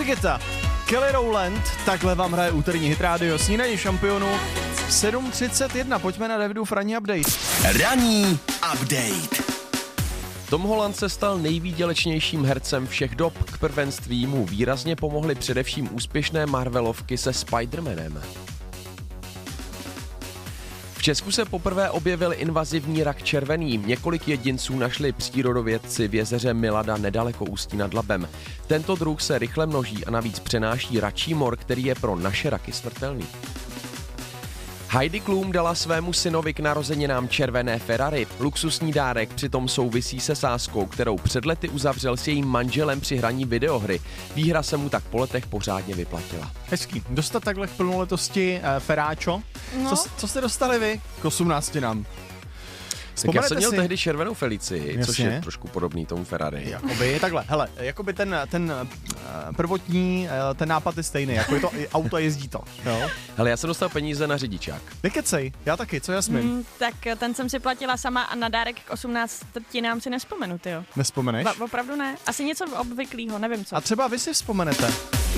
David Guetta, Kelly Rowland, takhle vám hraje úterní Hit Radio, snídaně šampionů 7:31, pojďme na Davidův ranní update. Ranní update. Tom Holland se stal nejvýdělečnějším hercem všech dob. K prvenství mu výrazně pomohly především úspěšné Marvelovky se Spider-Manem. V Česku se poprvé objevil invazivní rak červený. Několik jedinců našli přírodovědci v jezeře Milada nedaleko Ústí nad Labem. Tento druh se rychle množí a navíc přenáší račí mor, který je pro naše raky smrtelný. Heidi Klum dala svému synovi k narozeninám červené Ferrari. Luxusní dárek přitom souvisí se sázkou, kterou před lety uzavřel s jejím manželem při hraní videohry. Výhra se mu tak po letech pořádně vyplatila. Hezký. Dostat takhle k plnoletosti Ferráčo. No. Co jste dostali vy k 18 nám? Tak já jsem měl tehdy červenou Felici, což Jasně. je trošku podobný tomu Ferrari. Jakoby takhle, hele, jakoby ten prvotní, ten nápad je stejný, jako je to auto, jezdí to, jo? Hele, já jsem dostal peníze na řidičák. Nekecej, já taky, co Jasmin? Tak ten jsem si platila sama a na dárek k 18 si nespomenu, tyjo. Nespomeneš? Opravdu ne. Asi něco obvyklého, nevím co. A třeba vy si vzpomenete.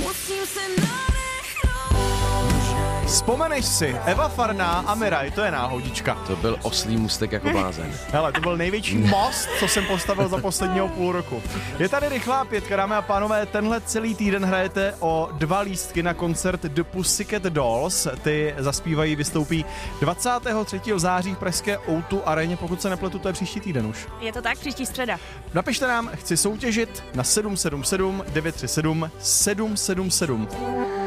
Vzpomeneš si, Eva Farná a Miraj, to je náhodička. To byl oslý můstek jako blázen. Hele, to byl největší most, co jsem postavil za posledního půl roku. Je tady rychlá pětka, dámy a pánové, tenhle celý týden hrajete o 2 lístky na koncert The Pussycat Dolls. Ty zaspívají, vystoupí 23. září v pražské O2 aréně, pokud se nepletu, to je příští týden už. Je to tak, příští středa. Napište nám, chci soutěžit na 777 937 777.